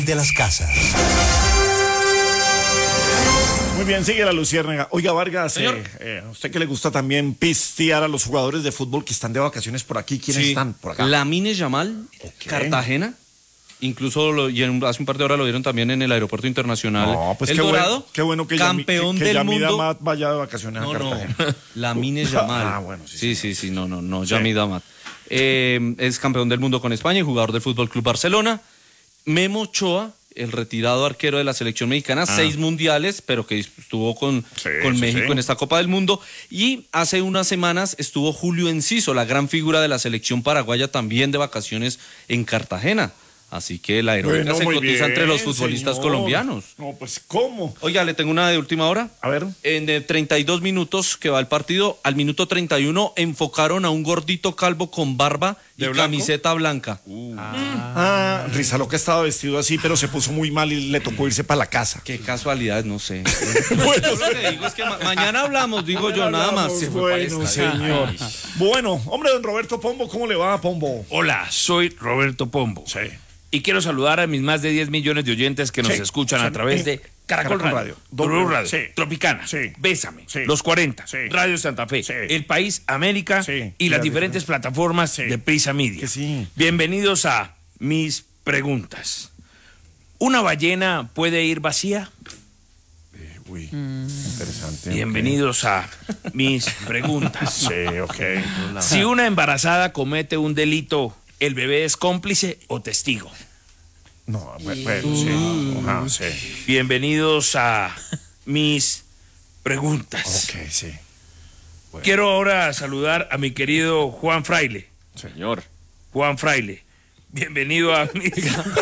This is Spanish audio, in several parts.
de las casas. Muy bien, sigue la luciérnaga. Oiga, Vargas, Señor. a usted que le gusta también pistear a los jugadores de fútbol que están de vacaciones por aquí. ¿Quiénes están por acá? Lamine Yamal, Cartagena. Incluso hace un par de horas lo vieron también en el aeropuerto internacional. No, pues El qué Dorado, qué bueno que campeón del Yamid mundo. Amat vaya de vacaciones a Cartagena. Lamine Yamal. Ah, bueno, sí. Sí, no, Yamid Amat. Es campeón del mundo con España y jugador del Fútbol Club Barcelona. Memo Ochoa, el retirado arquero de la selección mexicana, 6 mundiales, pero que estuvo con México en esta Copa del Mundo. Y hace unas semanas estuvo Julio Enciso, la gran figura de la selección paraguaya, también de vacaciones en Cartagena. Así que la aeróbica se cotiza entre los futbolistas colombianos. No, pues, ¿cómo? Oiga, le tengo una de última hora. A ver. En 32 minutos que va el partido, al minuto 31 enfocaron a un gordito calvo con barba y camiseta blanca. Risa Loca estaba vestido así, pero se puso muy mal y le tocó irse para la casa. Qué casualidad, no sé. Bueno, Lo que digo es que mañana hablamos, digo yo, nada más. Se fue para el Bueno, estadio. señor. Bueno, hombre, don Roberto Pombo, ¿cómo le va, Pombo? Hola, soy Roberto Pombo. Sí. Y quiero saludar a mis más de 10 millones de oyentes que nos escuchan a través de Caracol Radio, W Radio, Sí. Tropicana, Sí. Bésame, Sí. Los 40, Sí. Radio Santa Fe, Sí. El País América Sí. y las Las diferentes plataformas de Prisa Media. Que sí. Bienvenidos a Mis Preguntas. ¿Una ballena puede ir vacía? Uy, interesante. Bienvenidos a Mis Preguntas. Sí, ok. Si una embarazada comete un delito, ¿el bebé es cómplice o testigo? No, bueno, sí. Ajá, sí. Bienvenidos a Mis Preguntas. Ok, sí. Quiero ahora saludar a mi querido Juan Fraile. Señor. Juan Fraile. Bienvenido a Mis...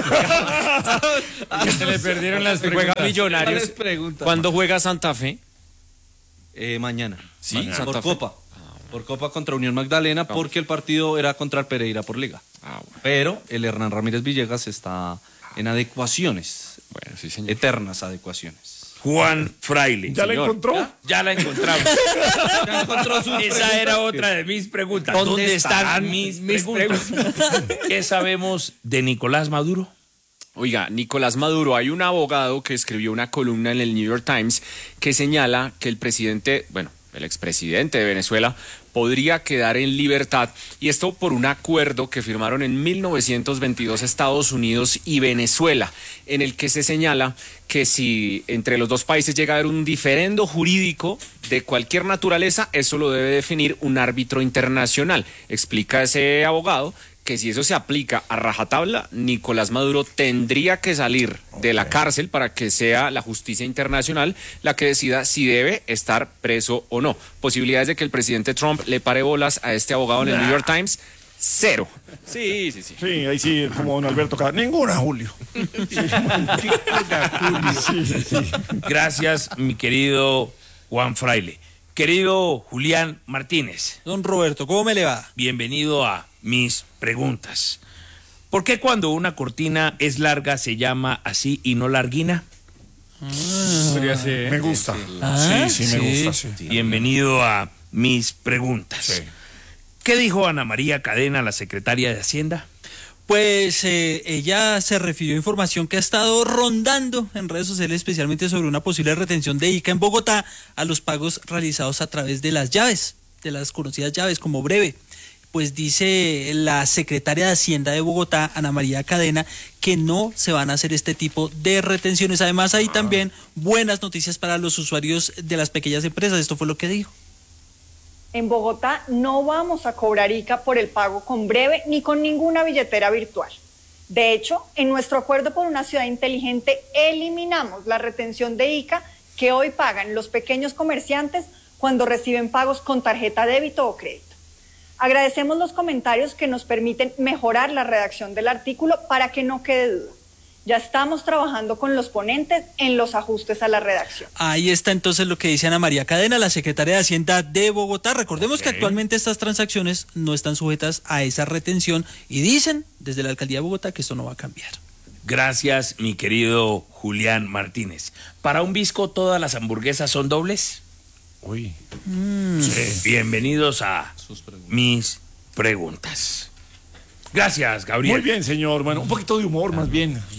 Se le perdieron las preguntas. Juega Millonarios. ¿Cuándo juega Santa Fe? Mañana. Sí, Mañana. Santa Por Fe. Copa. Por Copa contra Unión Magdalena, porque el partido era contra el Pereira por Liga. Bueno. Pero el Hernán Ramírez Villegas está en adecuaciones. Bueno, sí, señor. Eternas adecuaciones. Juan Fraile. ¿Ya la encontró? Ya la encontramos. Ya encontró sus Esa era otra de mis preguntas. ¿Dónde están mis preguntas? ¿Qué sabemos de Nicolás Maduro? Oiga, Nicolás Maduro, hay un abogado que escribió una columna en el New York Times que señala que el presidente, bueno, el expresidente de Venezuela podría quedar en libertad, y esto por un acuerdo que firmaron en 1922 Estados Unidos y Venezuela, en el que se señala que si entre los dos países llega a haber un diferendo jurídico de cualquier naturaleza, eso lo debe definir un árbitro internacional. Explica ese abogado que si eso se aplica a rajatabla, Nicolás Maduro tendría que salir de la cárcel para que sea la justicia internacional la que decida si debe estar preso o no. Posibilidades de que el presidente Trump le pare bolas a este abogado en el New York Times, 0. Sí. Sí, ahí sí, como don Alberto Cada. Ninguna, Julio. Gracias, mi querido Juan Fraile. Querido Julián Martínez. Don Roberto, ¿cómo me le va? Bienvenido a Mis Preguntas. ¿Por qué cuando una cortina es larga se llama así y no larguina? Me gusta. Sí, me gusta, sí. Bienvenido a Mis Preguntas. Sí. ¿Qué dijo Ana María Cadena, la secretaria de Hacienda? Pues ella se refirió a información que ha estado rondando en redes sociales, especialmente sobre una posible retención de ICA en Bogotá a los pagos realizados a través de las llaves, de las conocidas llaves como breve. Pues dice la secretaria de Hacienda de Bogotá, Ana María Cadena, que no se van a hacer este tipo de retenciones. Además, hay también buenas noticias para los usuarios de las pequeñas empresas. Esto fue lo que dijo. En Bogotá no vamos a cobrar ICA por el pago con breve ni con ninguna billetera virtual. De hecho, en nuestro acuerdo por una ciudad inteligente eliminamos la retención de ICA que hoy pagan los pequeños comerciantes cuando reciben pagos con tarjeta débito o crédito. Agradecemos los comentarios que nos permiten mejorar la redacción del artículo para que no quede duda. Ya estamos trabajando con los ponentes en los ajustes a la redacción. Ahí está entonces lo que dice Ana María Cadena, la secretaria de Hacienda de Bogotá. Recordemos que actualmente estas transacciones no están sujetas a esa retención y dicen desde la Alcaldía de Bogotá que esto no va a cambiar. Gracias, mi querido Julián Martínez. ¿Para un Visco todas las hamburguesas son dobles? Uy. Sí. Bienvenidos a Mis Preguntas. Gracias, Gabriel. Muy bien, señor. Bueno, un poquito de humor más bien.